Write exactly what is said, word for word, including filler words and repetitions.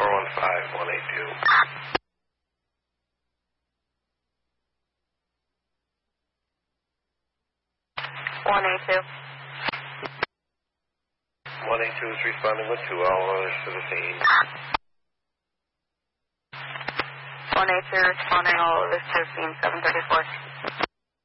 four one five, one eight two. one eight two. one eight two is responding with two, all others to the scene. one eight two responding, all others to the scene, seven thirty-four.